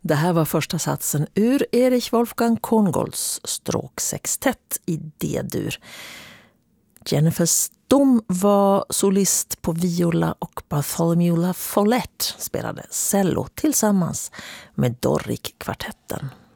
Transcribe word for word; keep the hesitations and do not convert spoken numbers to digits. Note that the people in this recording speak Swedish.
Det här var första satsen ur Erich Wolfgang Korngolds stråksextett i D-dur. Jennifer Stom var solist på viola och Bartholomew La Follette spelade cello tillsammans med Doric-kvartetten.